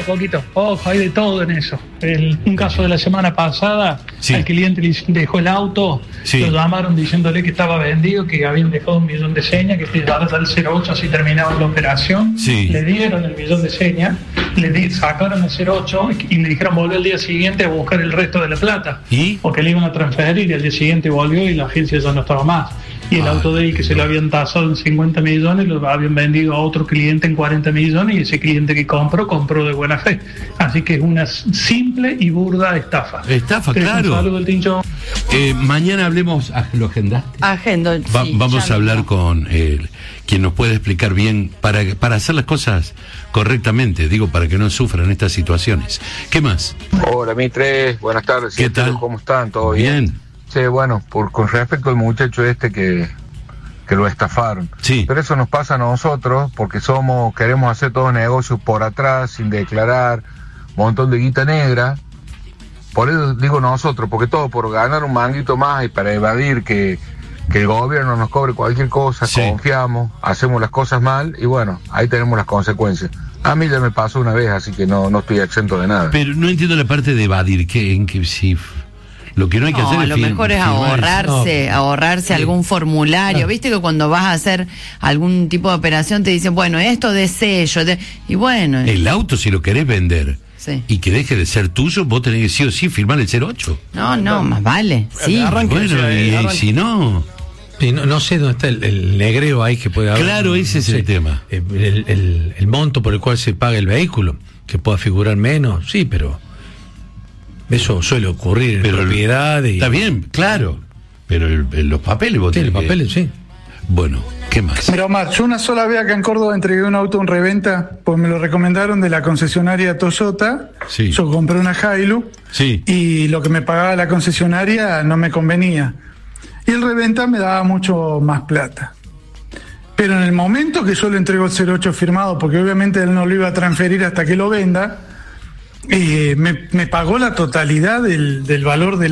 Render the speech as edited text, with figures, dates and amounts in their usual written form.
Coquito. Ojo, hay de todo en eso. Un caso de la semana pasada, Sí. al cliente le dejó el auto, Sí. lo llamaron diciéndole que estaba vendido, que habían dejado 1 millón de señas, que te llevara al 08 así terminaba la operación. Sí. Le dieron el 1 millón de señas, sacaron el 08 y le dijeron volver al día siguiente a buscar el resto de la plata. ¿Y? Porque le iban a transferir y al día siguiente volvió y la agencia ya no estaba más. Y el auto de él, que se lo habían tasado en 50 millones, lo habían vendido a otro cliente en 40 millones y ese cliente que compró de buena fe. Así que es una simple y burda estafa. Estafa, claro. Un saludo del Tincho. Mañana hablemos, ¿lo agendaste? Agendo. Sí, Vamos ya a hablar mismo. con quien nos puede explicar bien para hacer las cosas correctamente, digo, para que no sufran estas situaciones. ¿Qué más? Hola, Mitre, buenas tardes. ¿Qué tal? ¿Cómo están? ¿Todo bien? Bien. Sí, bueno, con respecto al muchacho que lo estafaron. Sí. Pero eso nos pasa a nosotros porque queremos hacer todo negocio por atrás, sin declarar, montón de guita negra. Por eso digo nosotros, porque todo por ganar un manguito más y para evadir que el gobierno nos cobre cualquier cosa, Sí. confiamos, hacemos las cosas mal y bueno, ahí tenemos las consecuencias. A mí ya me pasó una vez, así que no estoy exento de nada. Pero no entiendo la parte de evadir, lo que no hay que hacer No, es lo mejor es ahorrarse algún formulario. Viste que cuando vas a hacer algún tipo de operación te dicen, bueno, esto de sello, y bueno. El auto, si lo querés vender Sí. y que deje de ser tuyo, vos tenés que sí o sí firmar el 08. No, más vale. Sí. Bueno, y si no... Sí, no sé dónde está el negreo ahí que puede haber. Claro, ese es el tema. El monto por el cual se paga el vehículo, que pueda figurar menos, sí, pero eso suele ocurrir en propiedad. Está bien, claro, pero los papeles vos Sí, tenés los papeles, sí. Bueno, ¿qué más? Mira, Omar, yo una sola vez acá en Córdoba entregué un auto en reventa, pues me lo recomendaron de la concesionaria Toyota. Sí. Yo compré una Hilux Sí. y lo que me pagaba la concesionaria no me convenía. Y el reventa me daba mucho más plata. Pero en el momento que yo le entrego el 08 firmado, porque obviamente él no lo iba a transferir hasta que lo venda, me pagó la totalidad del valor del